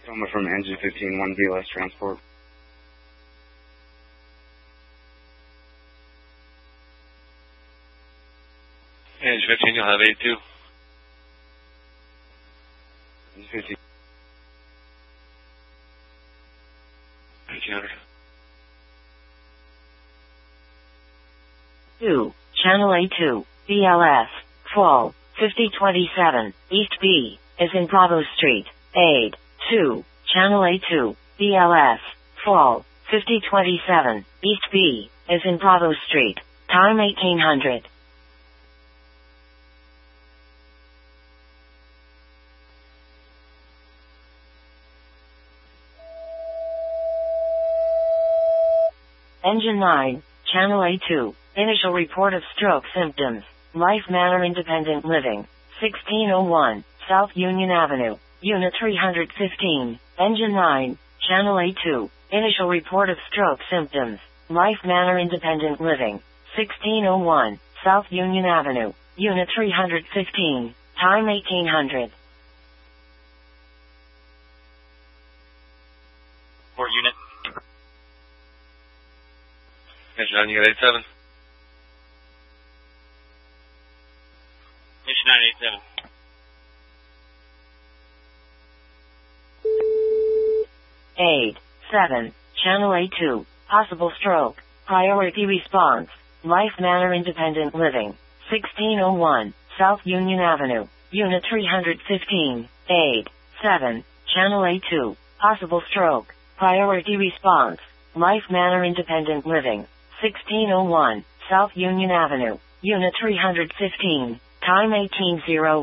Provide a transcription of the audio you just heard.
Toma from Engine 15, 1 BLS transport. Engine 15, you'll have 82. Engine 15. 1800. 2, Channel A2, BLS, Fall, 5027, East B, is in Bravo Street, Aid, 2, Channel A2, BLS, Fall, 5027, East B, is in Bravo Street, time 1800. Engine 9, Channel A2, initial report of stroke symptoms, life manner independent living, 1601, South Union Avenue, Unit 315, Engine 9, Channel A2, initial report of stroke symptoms, life manner independent living, 1601, South Union Avenue, Unit 315, time 1800. Port unit. Engine 9, you got 87. Engine 987. 7, Channel A2, possible stroke, priority response, life manner independent living, 1601, South Union Avenue, Unit 315, 7, Channel A2, possible stroke, priority response, life manner independent living, 1601, South Union Avenue, Unit 315, time 1801.